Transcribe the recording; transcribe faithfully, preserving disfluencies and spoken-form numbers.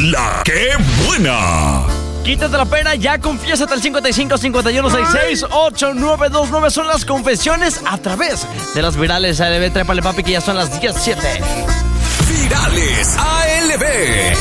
La que buena. Quítate la pena, ya confiésate al cincuenta y cinco, cincuenta y uno, sesenta y seis, ocho nueve dos nueve. Son las confesiones a través de las virales A L B. Trépale, papi, que ya son las diecisiete. Virales A L B.